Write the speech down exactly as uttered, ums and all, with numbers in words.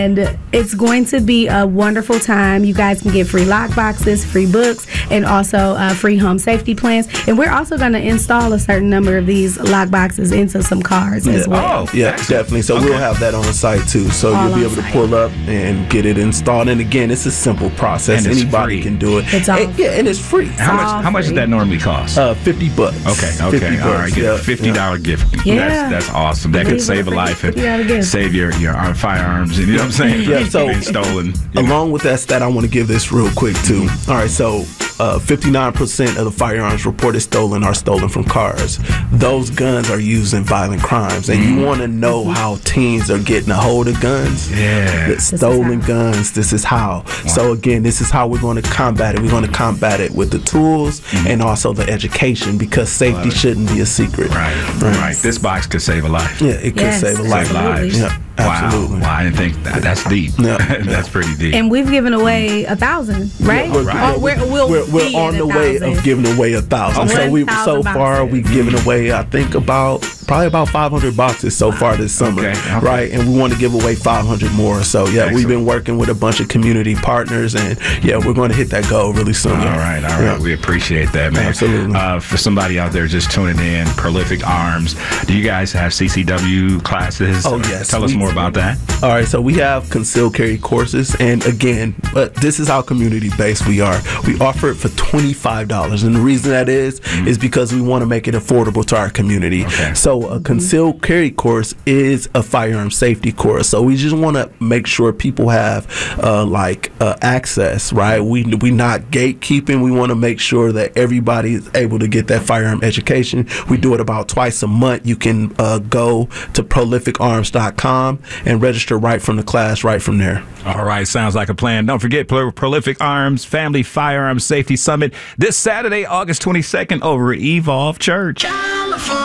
And it's going to be a wonderful time. You guys can get free lock boxes, free books, and also uh, free home safety plans. And we're also going to install a certain number of these lock boxes into some cars as yeah. well. Oh, yeah, definitely. So okay. we'll have that on the site too. So All you'll be able site. to pull up and get it installed. And again, it's a simple process. Anybody free. can do it. It's all and, yeah, and it's free. It's how much? How free. much does that normally cost? Uh, fifty bucks. Okay, okay, fifty all right. Bucks, Get yeah. a fifty dollar yeah. gift. Yeah, that's, that's awesome. That could save a life and save your your uh, firearms. You know what I'm saying? Yeah. So being stolen. Along know. with that stat, I want to give this real quick too. All right, so. Uh, fifty-nine percent of the firearms reported stolen are stolen from cars. Those guns are used in violent crimes. And mm. you want to know how teens are getting a hold of guns? Yeah. The stolen guns, this is how. Wow. So again, this is how we're going to combat it. We're going to combat it with the tools mm. and also the education, because safety shouldn't be a secret. Right, right. right. This box could save a life. Yeah, it could yes, save a life. Save lives. Yeah. Absolutely. Wow. wow, I didn't think that. That's deep. Yeah. That's pretty deep. And we've given away a thousand, right? Yeah, we're, right. Or we're, we'll we're, we're on the way of giving away a thousand. Okay. So we so far boxes. we've given away, I think, about probably about five hundred boxes so far this summer, okay. Okay. right? And we want to give away five hundred more. So yeah, Excellent. we've been working with a bunch of community partners, and yeah, we're going to hit that goal really soon. All yeah. right, all right. Yeah. We appreciate that, man. Absolutely. Uh, for somebody out there just tuning in, Prolific Arms, do you guys have C C W classes? Oh yes. Tell us we, more about that. All right, so we have concealed carry courses, and again, but this is how community based we are. We offer it for twenty-five dollars, and the reason that is mm-hmm. is because we want to make it affordable to our community. Okay. So a concealed carry course is a firearm safety course. So we just want to make sure people have uh, like uh, access, right? We we not gatekeeping. We want to make sure that everybody is able to get that firearm education. We do it about twice a month. You can uh, go to prolific arms dot com and register right from the class, right from there. All right, sounds like a plan. Don't forget Pro- Prolific Arms Family Firearm Safety Summit this Saturday, August twenty-second, over at Evolve Church.